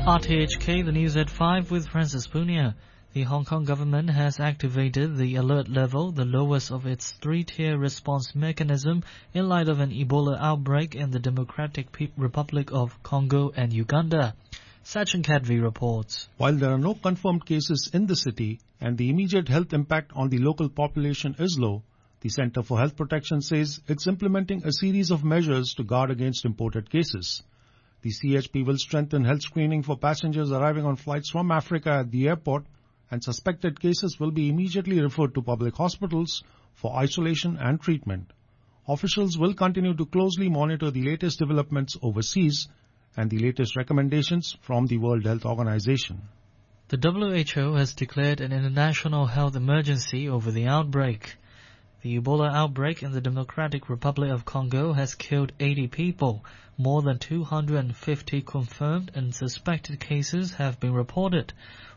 RTHK, the news at 5 with Francis Punia. The Hong Kong government has activated the alert level, the lowest of its three-tier response mechanism, in light of an Ebola outbreak in the Democratic Republic of Congo and Uganda. Sachin Kadvi reports. While there are no confirmed cases in the city and the immediate health impact on the local population is low, the Centre for Health Protection says it's implementing a series of measures to guard against imported cases. The CHP will strengthen health screening for passengers arriving on flights from Africa at the airport, and suspected cases will be immediately referred to public hospitals for isolation and treatment. Officials will continue to closely monitor the latest developments overseas and the latest recommendations from the World Health Organization. The WHO has declared an international health emergency over the outbreak. The Ebola outbreak in the Democratic Republic of Congo has killed 80 people. More than 250 confirmed and suspected cases have been reported.